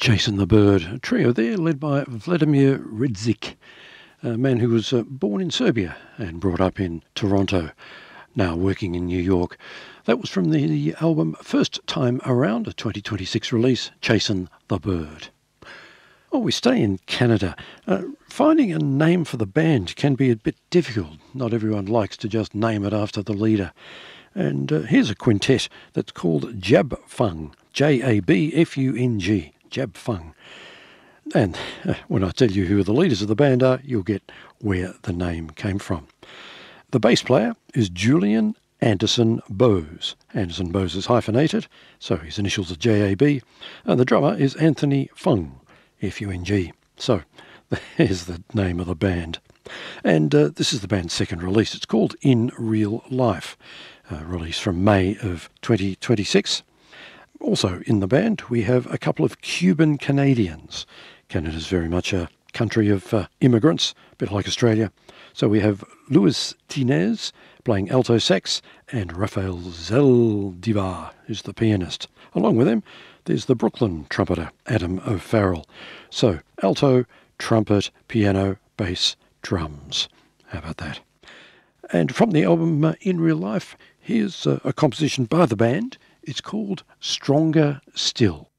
Chasing the Bird, a trio there led by Vladimir Ridzik, a man who was born in Serbia and brought up in Toronto, now working in New York. That was from the album First Time Around, a 2026 release, Chasing the Bird. Well, we stay in Canada. Finding a name for the band can be a bit difficult. Not everyone likes to just name it after the leader. And here's a quintet that's called Jab Fung, Jabfung. Jab Fung. And when I tell you who the leaders of the band are, you'll get where the name came from. The bass player is Julian Anderson Bose. Anderson Bose is hyphenated, so his initials are JAB. And the drummer is Anthony Fung, Fung. So there's the name of the band. And this is the band's second release. It's called In Real Life, released from May of 2026. Also in the band, we have a couple of Cuban Canadians. Canada's very much a country of immigrants, a bit like Australia. So we have Luis Tinez playing alto sax and Rafael Zaldivar, who's the pianist. Along with him, there's the Brooklyn trumpeter, Adam O'Farrell. So alto, trumpet, piano, bass, drums. How about that? And from the album In Real Life, here's a composition by the band. It's called Stronger Still.